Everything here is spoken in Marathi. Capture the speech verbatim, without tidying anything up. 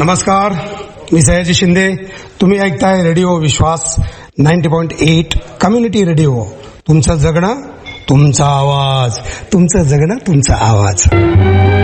नमस्कार, मी सयाजी शिंदे. तुम्ही ऐकताय रेडिओ विश्वास ninety point eight community radio. तुमचं जगणं तुमचा आवाज, तुमचं जगणं तुमचा आवाज.